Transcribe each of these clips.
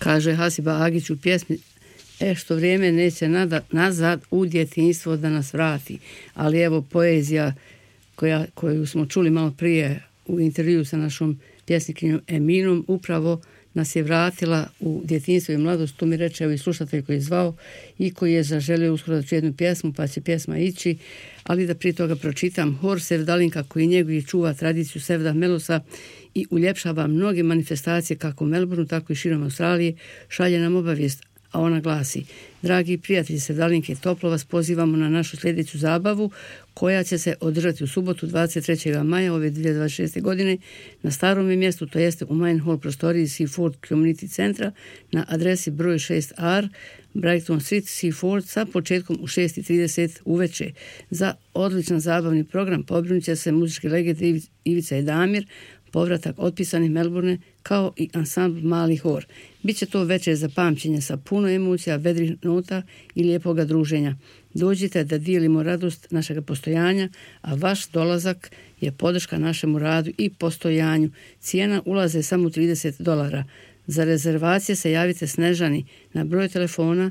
Kaže Hasiba Agić u pjesmi što vrijeme neće nazad u djetinjstvo da nas vrati. Ali evo poezija koju smo čuli malo prije u intervju sa našom pjesnikinjom Eminom upravo nas je vratila u djetinjstvo i mladost. Tu mi reče i slušatelj koji je zvao i koji je zaželio uskoro da ću jednu pjesmu, pa će pjesma ići, ali da prije toga pročitam. Hor Sevdalinka koji njeguje i čuva tradiciju Sevda Melosa i uljepšava mnoge manifestacije kako u Melbourneu, tako i širom Australije, šalje nam obavijest, a ona glasi: dragi prijatelji Sevdalinke, toplo vas pozivamo na našu sljedeću zabavu koja će se održati u subotu 23. maja ove 2026. godine na starom mjestu, to jeste u Main Hall prostoriji Seaford Community Centra na adresi broj 6R Brighton Street, Seaford, sa početkom u 6:30 uveče. Za odličan zabavni program pobrinut će se muzičke legende Ivica i Damir, povratak otpisanih Melbourne, kao i ansambl Mali hor. Biće to večer za pamćenje sa puno emocija, vedrih nota i lijepoga druženja. Dođite da dijelimo radost našega postojanja, a vaš dolazak je podrška našemu radu i postojanju. Cijena ulaze je samo $30. Za rezervacije se javite Snežani na broj telefona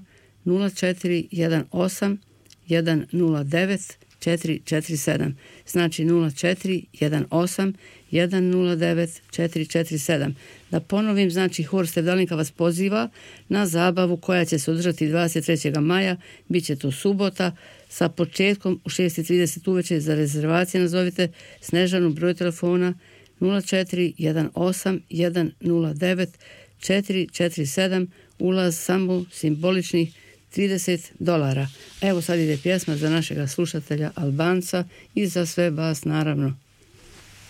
0418 109 447, znači 0418 109 447. Da ponovim, znači Hor Sevdalinka vas poziva na zabavu koja će se održati 23. maja, bit će to subota, sa početkom u 6:30 uveče. Za rezervacije nazovite Snežanu, broj telefona 0418 109 447, ulaz samo simboličnih $30. Evo sad ide pjesma za našega slušatelja Albanca i za sve vas naravno.